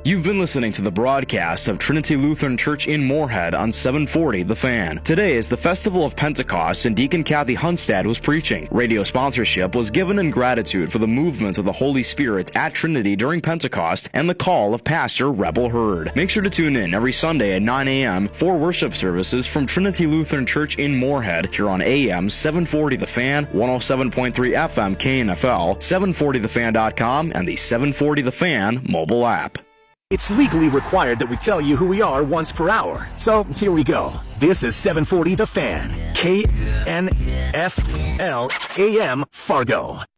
You've been listening to the broadcast of Trinity Lutheran Church in Moorhead on 740 The Fan. Today is the Festival of Pentecost, and Deacon Kathy Hunstad was preaching. Radio sponsorship was given in gratitude for the movement of the Holy Spirit at Trinity during Pentecost and the call of Pastor Rebel Hurd. Make sure to tune in every Sunday at 9 a.m. for worship services from Trinity Lutheran Church in Moorhead here on AM 740 The Fan, 107.3 FM KNFL, 740thefan.com, and the 740 The Fan mobile app. It's legally required that we tell you who we are once per hour. So here we go. This is 740 The Fan, KNFL AM Fargo.